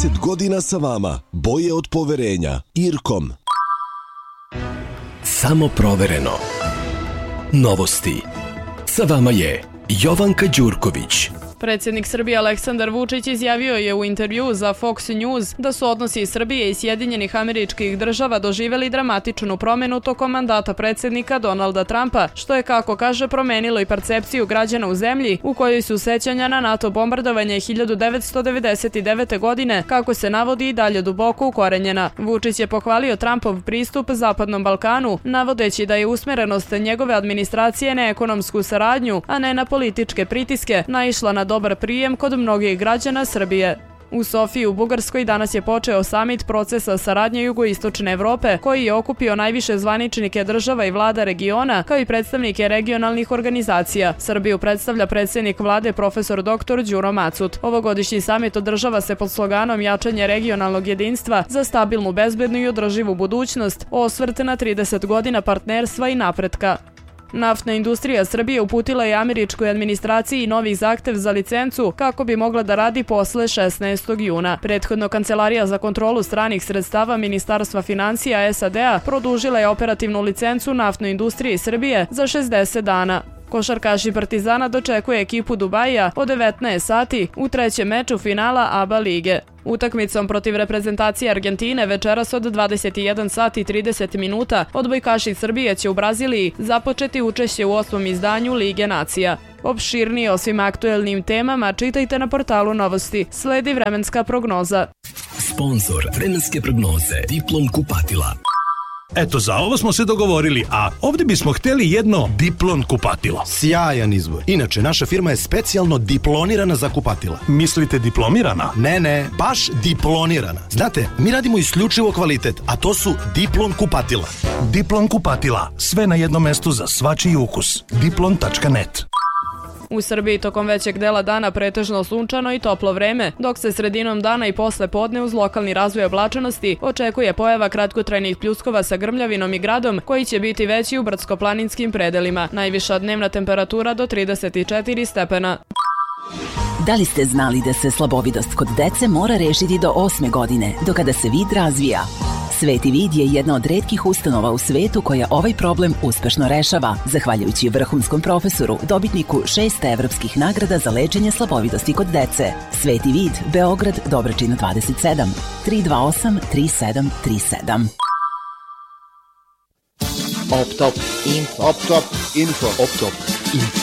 30 godina sa vama. Boje od poverenja. Irkom. Samo provereno. Novosti. Sa vama je Jovanka Đurković. Predsjednik Srbije Aleksandar Vučić izjavio je u intervju za Fox News da su odnosi Srbije i Sjedinjenih Američkih Država doživjeli dramatičnu promjenu tokom mandata predsjednika Donalda Trumpa, što je, kako kaže, promenilo i percepciju građana u zemlji u kojoj su sećanja na NATO bombardovanje 1999. godine, kako se navodi, i dalje duboko ukorenjena. Vučić je pohvalio Trumpov pristup Zapadnom Balkanu, navodeći da je usmjerenost njegove administracije na ekonomsku saradnju, a ne na političke pritiske, naišla na dobar prijem kod mnogih građana Srbije. U Sofiji u Bugarskoj danas je počeo samit procesa saradnje jugoistočne Evrope, koji je okupio najviše zvaničnike država i vlada regiona, kao i predstavnike regionalnih organizacija. Srbiju predstavlja predsjednik vlade profesor dr. Đuro Macut. Ovogodišnji samit održava se pod sloganom jačanje regionalnog jedinstva za stabilnu, bezbednu i održivu budućnost, osvrt na 30 godina partnerstva i napretka. Naftna industrija Srbije uputila je američkoj administraciji novi zahtev za licencu kako bi mogla da radi posle 16. juna. Prethodno Kancelarija za kontrolu stranih sredstava Ministarstva financija SAD-a produžila je operativnu licencu naftnoj industriji Srbije za 60 dana. Košarkaši Partizana dočekuje ekipu Dubaija od 19 sati u trećem meču finala ABA lige. Utakmicom protiv reprezentacije Argentine večeras od 21 sati i 30 minuta odbojkaši Srbije će u Braziliji započeti učešće u 8. izdanju Lige nacija. Opširnije o svim aktuelnim temama čitajte na portalu Novosti. Sledi vremenska prognoza. Sponzor vremenske prognoze Diplom kupatila. Eto, za ovo smo se dogovorili, a ovdje bismo htjeli jedno Diplon kupatilo. Sjajan izbor. Inače, naša firma je specijalno diplonirana za kupatila. Mislite diplomirana? Ne, baš diplonirana. Znate, mi radimo isključivo kvalitet, a to su Diplon kupatila. Diplon kupatila. Sve na jednom mestu za svačiji ukus. Diplon.net. U Srbiji tokom većeg dela dana pretežno sunčano i toplo vreme, dok se sredinom dana i posle podne uz lokalni razvoj oblačenosti očekuje pojava kratkotrajnih pljuskova sa grmljavinom i gradom, koji će biti veći u brdsko-planinskim predelima. Najviša dnevna temperatura do 34 stepena. Da li ste znali da se slabovidost kod dece mora rešiti do 8. godine, do kada se vid razvija? Sveti vid je jedna od retkih ustanova u svetu koja ovaj problem uspešno rešava, zahvaljujući vrhunskom profesoru, dobitniku 6 evropskih nagrada za lečenje slabovidosti kod dece. Sveti vid, Beograd, Dobračina 27, 328 3737. Optop Info.